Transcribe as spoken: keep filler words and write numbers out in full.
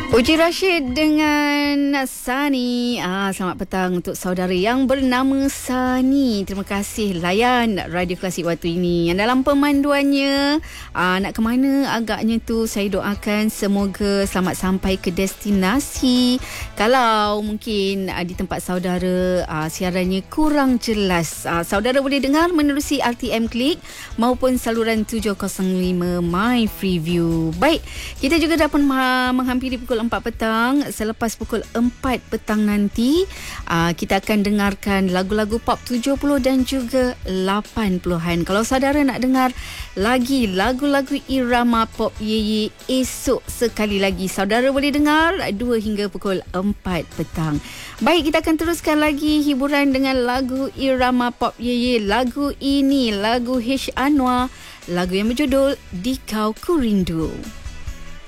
Uji Rashid dengan Sani. Ah, selamat petang untuk saudara yang bernama Sani. Terima kasih layan Radio Klasik waktu ini. Yang dalam pemanduannya, ah, nak ke mana agaknya tu, saya doakan semoga selamat sampai ke destinasi. Kalau mungkin ah, di tempat saudara ah, siarannya kurang jelas, ah, saudara boleh dengar menerusi R T M Klik maupun saluran tujuh kosong lima My Freeview. Baik, kita juga dapat menghampiri pukul empat petang. Selepas pukul empat petang nanti, uh, kita akan dengarkan lagu-lagu pop tujuh puluh dan juga lapan puluhan. Kalau saudara nak dengar lagi lagu-lagu irama pop Ye Ye esok sekali lagi, saudara boleh dengar dua hingga pukul empat petang. Baik, kita akan teruskan lagi hiburan dengan lagu irama pop Ye Ye. Lagu ini, lagu H. Anwar, lagu yang berjudul Di Kau Ku Rindu.